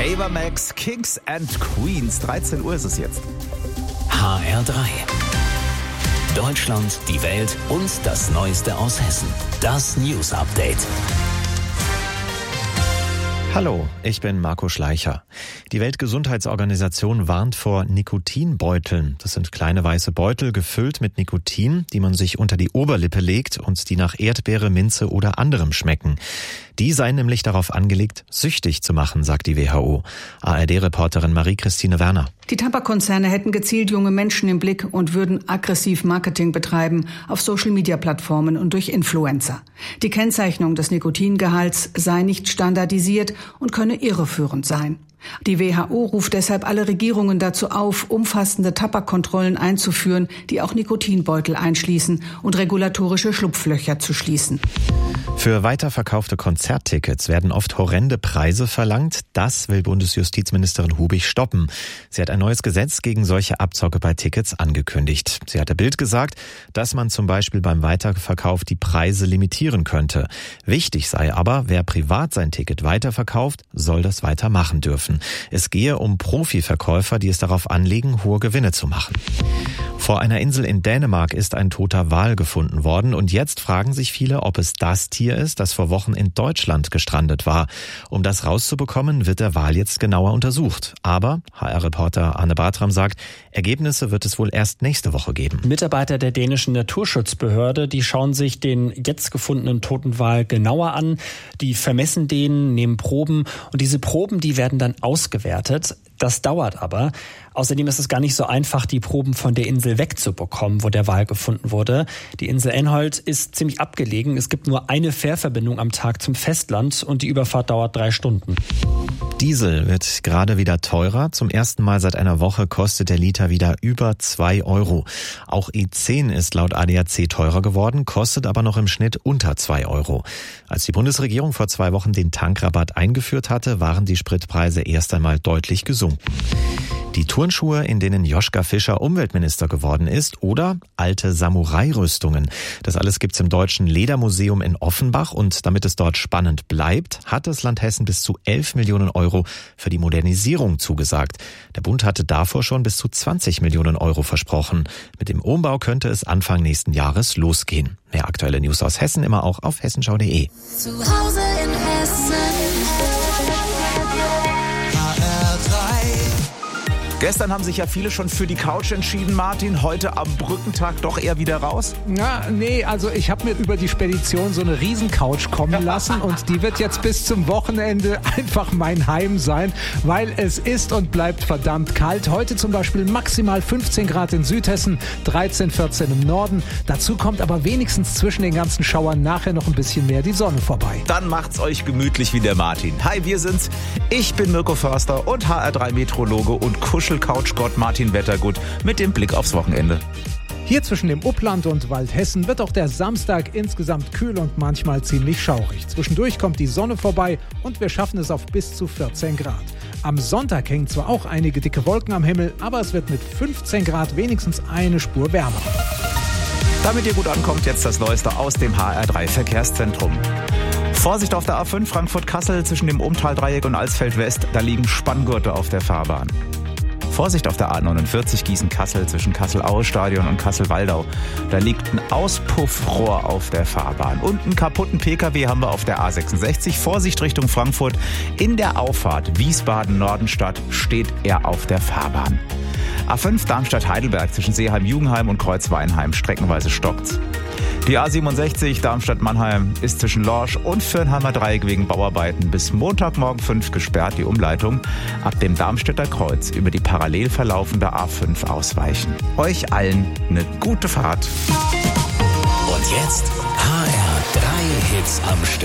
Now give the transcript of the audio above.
Ava Max, Kings and Queens. 13 Uhr ist es jetzt. HR3. Deutschland, die Welt und das Neueste aus Hessen. Das News Update. Hallo, ich bin Marco Schleicher. Die Weltgesundheitsorganisation warnt vor Nikotinbeuteln. Das sind kleine weiße Beutel gefüllt mit Nikotin, die man sich unter die Oberlippe legt und die nach Erdbeere, Minze oder anderem schmecken. Die seien nämlich darauf angelegt, süchtig zu machen, sagt die WHO. ARD-Reporterin Marie-Christine Werner. Die Tabakkonzerne hätten gezielt junge Menschen im Blick und würden aggressiv Marketing betreiben auf Social-Media-Plattformen und durch Influencer. Die Kennzeichnung des Nikotingehalts sei nicht standardisiert und könne irreführend sein. Die WHO ruft deshalb alle Regierungen dazu auf, umfassende Tabakkontrollen einzuführen, die auch Nikotinbeutel einschließen und regulatorische Schlupflöcher zu schließen. Für weiterverkaufte Konzerttickets werden oft horrende Preise verlangt. Das will Bundesjustizministerin Hubig stoppen. Sie hat ein neues Gesetz gegen solche Abzocke bei Tickets angekündigt. Sie hat der Bild gesagt, dass man zum Beispiel beim Weiterverkauf die Preise limitieren könnte. Wichtig sei aber, wer privat sein Ticket weiterverkauft, soll das weitermachen dürfen. Es gehe um Profiverkäufer, die es darauf anlegen, hohe Gewinne zu machen. Vor einer Insel in Dänemark ist ein toter Wal gefunden worden und jetzt fragen sich viele, ob es das Tier ist, das vor Wochen in Deutschland gestrandet war. Um das rauszubekommen, wird der Wal jetzt genauer untersucht. Aber HR-Reporter Arne Bartram sagt, Ergebnisse wird es wohl erst nächste Woche geben. Mitarbeiter der dänischen Naturschutzbehörde, die schauen sich den jetzt gefundenen toten Wal genauer an. Die vermessen den, nehmen Proben und diese Proben, die werden dann ausgewertet. Das dauert aber. Außerdem ist es gar nicht so einfach, die Proben von der Insel wegzubekommen, wo der Wal gefunden wurde. Die Insel Enholt ist ziemlich abgelegen. Es gibt nur eine Fährverbindung am Tag zum Festland und die Überfahrt dauert 3 Stunden. Diesel wird gerade wieder teurer. Zum ersten Mal seit einer Woche kostet der Liter wieder über 2 Euro. Auch E10 ist laut ADAC teurer geworden, kostet aber noch im Schnitt unter 2 Euro. Als die Bundesregierung vor 2 Wochen den Tankrabatt eingeführt hatte, waren die Spritpreise erst einmal deutlich gesunken. Die Turnschuhe, in denen Joschka Fischer Umweltminister geworden ist, oder alte Samurai-Rüstungen. Das alles gibt's im Deutschen Ledermuseum in Offenbach und damit es dort spannend bleibt, hat das Land Hessen bis zu 11 Millionen Euro für die Modernisierung zugesagt. Der Bund hatte davor schon bis zu 20 Millionen Euro versprochen. Mit dem Umbau könnte es Anfang nächsten Jahres losgehen. Mehr aktuelle News aus Hessen immer auch auf hessenschau.de. Zu Hause in Hessen. Gestern haben sich ja viele schon für die Couch entschieden, Martin. Heute am Brückentag doch eher wieder raus? Ja, nee, also ich habe mir über die Spedition so eine Riesencouch kommen lassen und die wird jetzt bis zum Wochenende einfach mein Heim sein, weil es ist und bleibt verdammt kalt. Heute zum Beispiel maximal 15 Grad in Südhessen, 13, 14 im Norden. Dazu kommt aber wenigstens zwischen den ganzen Schauern nachher noch ein bisschen mehr die Sonne vorbei. Dann macht's euch gemütlich wie der Martin. Hi, wir sind's. Ich bin Mirko Förster und HR3-Meteorologe und Couchgott Martin Wettergut mit dem Blick aufs Wochenende. Hier zwischen dem Upland und Waldhessen wird auch der Samstag insgesamt kühl und manchmal ziemlich schaurig. Zwischendurch kommt die Sonne vorbei und wir schaffen es auf bis zu 14 Grad. Am Sonntag hängen zwar auch einige dicke Wolken am Himmel, aber es wird mit 15 Grad wenigstens eine Spur wärmer. Damit ihr gut ankommt, jetzt das Neueste aus dem HR3 Verkehrszentrum. Vorsicht auf der A5 Frankfurt-Kassel zwischen dem Ohmtal-Dreieck und Alsfeld-West, da liegen Spanngurte auf der Fahrbahn. Vorsicht auf der A49 Gießen-Kassel zwischen Kassel-Aue-Stadion und Kassel-Waldau. Da liegt ein Auspuffrohr auf der Fahrbahn. Und einen kaputten Pkw haben wir auf der A66. Vorsicht Richtung Frankfurt. In der Auffahrt Wiesbaden-Nordenstadt steht er auf der Fahrbahn. A5 Darmstadt-Heidelberg zwischen Seeheim-Jugenheim und Kreuzweinheim. Streckenweise stockt's. Die A67 Darmstadt-Mannheim ist zwischen Lorsch und Fürnheimer Dreieck wegen Bauarbeiten bis Montagmorgen 5 gesperrt. Die Umleitung ab dem Darmstädter Kreuz über die parallel verlaufende A5 ausweichen. Euch allen eine gute Fahrt. Und jetzt HR3 Hits am Stück.